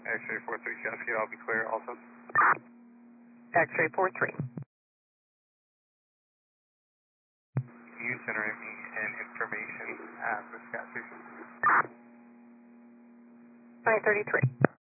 X-ray 43 Cascade, I'll be clear also. X-ray 43. Can you generate me an information at this gas station? 533.